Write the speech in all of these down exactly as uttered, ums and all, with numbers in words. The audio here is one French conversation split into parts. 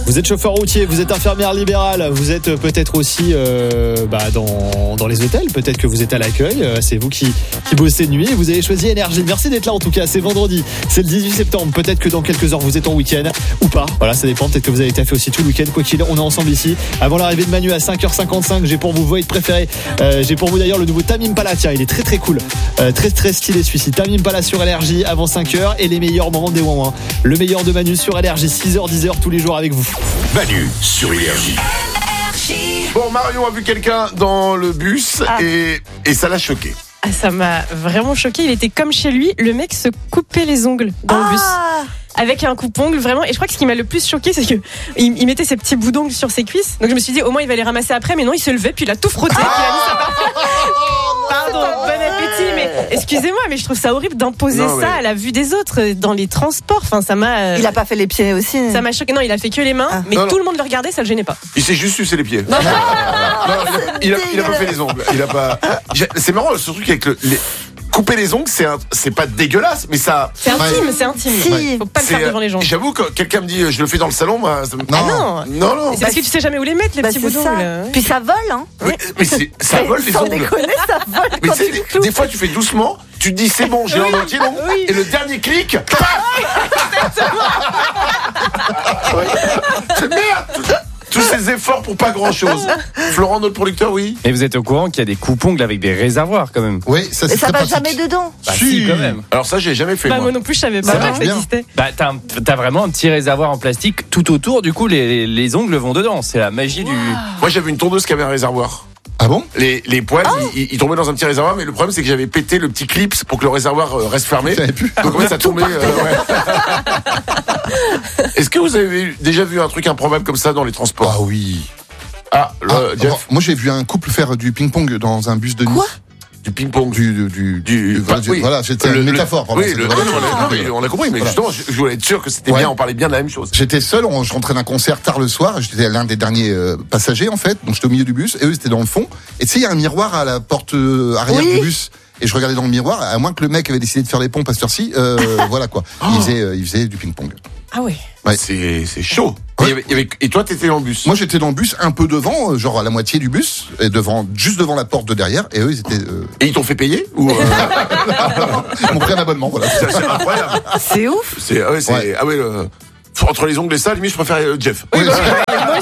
Vous êtes chauffeur routier, vous êtes infirmière libérale, vous êtes peut-être aussi euh, bah, dans, dans les hôtels, peut-être que vous êtes à l'accueil, euh, c'est vous qui, qui bossez de nuit et vous avez choisi Énergie. Merci d'être là en tout cas, c'est vendredi, c'est le dix-huit septembre, peut-être que dans quelques heures vous êtes en week-end ou pas, voilà ça dépend, peut-être que vous avez taffé aussi tout le week-end, quoi qu'il on est ensemble ici. Avant l'arrivée de Manu à cinq heures cinquante-cinq, j'ai pour vous vos hits préférés, euh, j'ai pour vous d'ailleurs le nouveau Tame Impala, tiens il est très très cool, euh, très très stylé celui-ci, Tame Impala sur Énergie avant cinq heures et les meilleurs moments des ouin ouin. Le meilleur de Manu sur Énergie, six heures dix heures tous les jours avec vous. Manu sur Énergie. Bon, Marion a vu quelqu'un dans le bus ah. et, et ça l'a choqué. Ah, ça m'a vraiment choqué. Il était comme chez lui. Le mec se coupait les ongles dans ah. le bus. Avec un coupe-ongle, vraiment. Et je crois que ce qui m'a le plus choqué, c'est qu'il il mettait ses petits bouts d'ongles sur ses cuisses. Donc je me suis dit, au moins il va les ramasser après. Mais non, il se levait, puis il a tout frotté. Ah. Puis il a mis sa part. Pardon, bon appétit. Mais excusez-moi, mais je trouve ça horrible d'imposer non, ça mais... à la vue des autres dans les transports. Enfin, ça m'a. Euh... Il a pas fait les pieds aussi. Ça m'a choqué. Non, il a fait que les mains. Ah. Mais non, tout non. le monde le regardait, ça le gênait pas. Il s'est juste sucé les pieds. Non, non, non, il, a, il, a, il a pas fait les ongles. Il a pas. C'est marrant ce truc avec le. Les... Couper les ongles, c'est, un, c'est pas dégueulasse, mais ça. C'est intime, ouais. c'est intime. Si. Faut pas le faire devant les gens. J'avoue que quelqu'un me dit, je le fais dans le salon, moi. Ça me... Non, ah non, non, non. C'est parce que tu sais jamais où les mettre, les bah petits bouts d'ongles. Puis ça vole, hein. Mais, mais c'est, ça vole les ongles. Déconner, ça vole. Mais quand tu des fois, tu fais doucement, tu te dis c'est bon, j'ai oui, un entier long, oui. et le dernier clic, paf. C'est merde. Tous ces efforts pour pas grand chose. Florent, notre producteur, oui. Et vous êtes au courant qu'il y a des coupes-ongles avec des réservoirs quand même. Oui, ça c'est. Et ça va jamais dedans. Bah si, si, quand même. Alors ça, j'ai jamais fait. Bah moi, moi non plus, je savais pas que ça existait. Bah t'as, un, t'as vraiment un petit réservoir en plastique tout autour. Du coup, les, les ongles vont dedans. C'est la magie wow. du. Moi, j'avais une tondeuse qui avait un réservoir. Ah bon? Les, les poils, oh. ils, ils tombaient dans un petit réservoir, mais le problème c'est que j'avais pété le petit clip pour que le réservoir reste fermé. Donc en fait, ça tombait. Euh, ouais. Est-ce que vous avez déjà vu un truc improbable comme ça dans les transports? Ah oui. Ah, le, ah Jeff. Moi j'ai vu un couple faire du ping-pong dans un bus de nuit. Quoi? Du ping-pong, du, du, du, du bah, du oui. voilà, c'était le, une métaphore. Oui, le, non, non, oui, on a compris, mais voilà. Justement, je, je voulais être sûr que c'était ouais. bien, on parlait bien de la même chose. J'étais seul, on, je rentrais d'un concert tard le soir, j'étais l'un des derniers euh, passagers en fait, donc j'étais au milieu du bus, et eux étaient dans le fond. Et tu sais, il y a un miroir à la porte euh, arrière oui. du bus. Et je regardais dans le miroir, à moins que le mec avait décidé de faire les pompes à cette heure-ci, euh, voilà quoi. Oh. Il faisait, euh, il faisait du ping-pong. Ah oui. Ouais. C'est, c'est chaud. Ouais. Et, il y avait, il y avait, et toi, t'étais dans le bus? Moi, j'étais dans le bus, un peu devant, genre à la moitié du bus, et devant, juste devant la porte de derrière, et eux, ils étaient. Euh... Et ils t'ont fait payer ou euh... Ils m'ont pris un abonnement, voilà. C'est, c'est incroyable. C'est ouf. C'est, ah ouais, c'est, ouais. ah ouais, le... entre les ongles et ça, limite, je préfère euh, Jeff. Oui, moi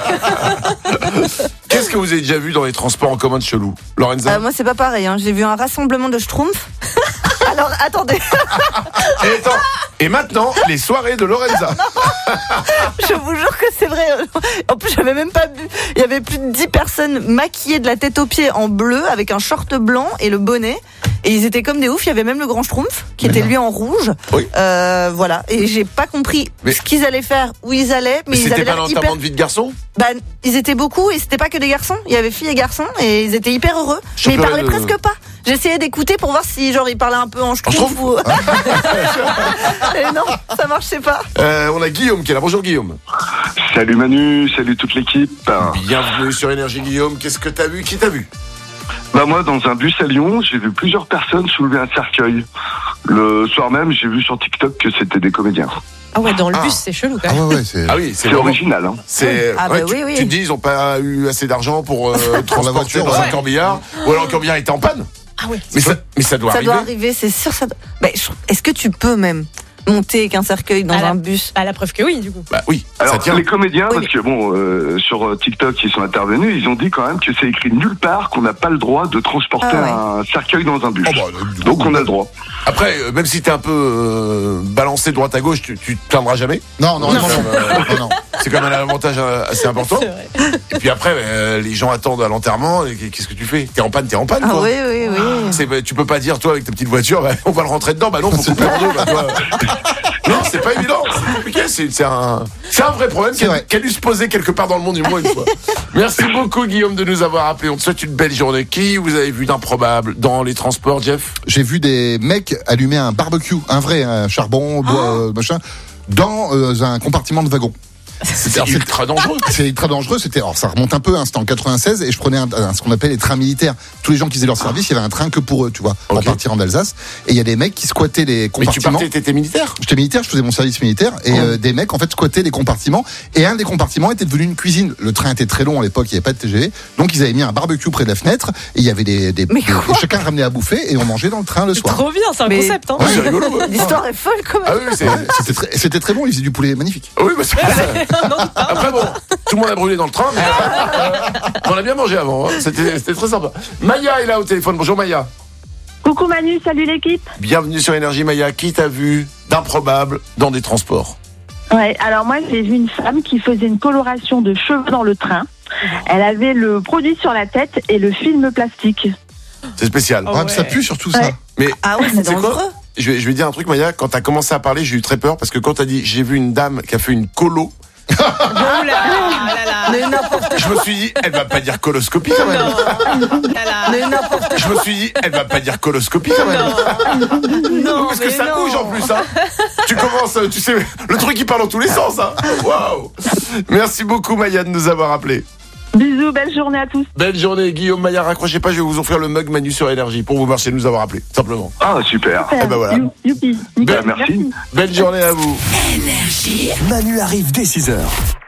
aussi. Qu'est-ce que vous avez déjà vu dans les transports en commun de chelou, Lorenza? euh, Moi, c'est pas pareil. Hein. J'ai vu un rassemblement de schtroumpfs. Alors, attendez. Et, attends, et maintenant, les soirées de Lorenza. Je vous jure que c'est vrai. En plus, j'avais même pas vu. Il y avait plus de dix personnes maquillées de la tête aux pieds en bleu avec un short blanc et le bonnet. Et ils étaient comme des oufs. Il y avait même le grand schtroumpf qui était lui en rouge. Oui. Euh, voilà. Et j'ai pas compris mais ce qu'ils allaient faire, où ils allaient. Mais, mais ils c'était avaient pas l'enterrement hyper... de vie de garçon? Bah, ils étaient beaucoup et c'était pas que des garçons. Il y avait filles et garçons et ils étaient hyper heureux. Je mais ils parlaient de... presque pas. J'essayais d'écouter pour voir si genre ils parlaient un peu en schtroumpf ou. Et non, ça marchait pas. Euh, on a Guillaume qui est là. Bonjour Guillaume. Salut Manu, salut toute l'équipe. Bienvenue sur Énergie Guillaume. Qu'est-ce que t'as vu? Qui t'a vu? Bah moi, dans un bus à Lyon, j'ai vu plusieurs personnes soulever un cercueil. Le soir même, j'ai vu sur TikTok que c'était des comédiens. Ah ouais, dans le bus, ah. c'est chelou quand même. Ah, ouais, ouais, c'est... ah oui, c'est, c'est original. Hein. C'est... Ah ouais, bah tu, oui, oui. tu te dis, ils ont pas eu assez d'argent pour euh, transporter voiture, dans ouais. un corbillard, ou alors le corbillard était en panne. Ah oui. Mais ça, mais ça doit ça arriver. Ça doit arriver, c'est sûr. Ça doit... bah, je... Est-ce que tu peux même monter avec un cercueil dans à un la... bus? À la preuve que oui, du coup. Bah oui. Alors ça tient. Les comédiens, oui, parce que bon, euh, sur TikTok, ils sont intervenus, ils ont dit quand même que c'est écrit nulle part qu'on n'a pas le droit de transporter ah, ouais. un cercueil dans un bus. Oh, bah, Donc on a le droit. Après, euh, même si t'es un peu euh, balancé droite à gauche, tu, tu te plaindras jamais. Non, non, non, non, euh, non, non. C'est quand même un avantage assez important. Et puis après, euh, les gens attendent à l'enterrement. Et qu'est-ce que tu fais? T'es en panne, t'es en panne, quoi. Ah oui, oui, oui. C'est, tu peux pas dire, toi, avec ta petite voiture, bah, on va le rentrer dedans. Bah non, faut couper en deux. Bah, toi. Non, c'est pas évident, c'est compliqué. C'est, c'est, un, c'est un vrai problème qui a, qui a dû se poser quelque part dans le monde du moins une fois. Merci beaucoup, Guillaume, de nous avoir appelés. On te souhaite une belle journée. Qui vous avez vu d'improbable dans les transports, Jeff? J'ai vu des mecs allumer un barbecue, un vrai, un charbon, bois, oh. machin, dans euh, un compartiment de wagon. C'est ultra dangereux. C'est ultra dangereux. C'était, alors ça remonte un peu, hein, c'était en quatre-vingt-seize et je prenais un, un, ce qu'on appelle les trains militaires. Tous les gens qui faisaient leur service, il y avait un train que pour eux, tu vois, pour okay. partir en Alsace. Et il y a des mecs qui squattaient les compartiments. Mais tu partais, t'étais militaire? J'étais militaire, je faisais mon service militaire et oh. euh, des mecs en fait squattaient les compartiments. Et un des compartiments était devenu une cuisine. Le train était très long à l'époque, il n'y avait pas de T G V, donc ils avaient mis un barbecue près de la fenêtre et il y avait des, des, des chacun ramenait à bouffer et on mangeait dans le train le soir. Trop bien, c'est un Mais... concept. Hein. Ouais, c'est rigolo. Ouais. L'histoire est folle quand même. Ah oui, c'est... c'était, très, c'était très bon, ils faisaient du poulet magnifique. Oui, bah c'est ça. Après bon, tout le monde a brûlé dans le train, mais euh, on a bien mangé avant. Hein. C'était, c'était très sympa. Maya est là au téléphone. Bonjour Maya. Coucou Manu, salut l'équipe. Bienvenue sur Énergie Maya. Qui t'a vu d'improbable dans des transports? Ouais, alors moi j'ai vu une femme qui faisait une coloration de cheveux dans le train. Elle avait le produit sur la tête et le film plastique. C'est spécial. Oh ouais. Ça pue surtout ça. Ouais. Mais ah ouais, c'est dangereux. Quoi je, vais, je vais dire un truc Maya, quand t'as commencé à parler, j'ai eu très peur parce que quand t'as dit j'ai vu une dame qui a fait une colo. Oh là là là. Mais n'importe Je me suis dit, elle va pas dire coloscopie quand même. Non. Là. Mais n'importe Je me suis dit, elle va pas dire coloscopie quand même. Non. Non, parce que ça non. bouge en plus, hein. Tu commences, tu sais, le truc qui parle dans tous les sens, hein. Waouh. Merci beaucoup Maya de nous avoir appelés. Bisous, belle journée à tous. Belle journée Guillaume, Maya, raccrochez pas, je vais vous offrir le mug Manu sur Énergie pour vous remercier de nous avoir appelés, simplement. Ah, super. Et ben voilà. Youpi. Belle, merci. Belle journée à vous. Énergie. Manu arrive dès six heures.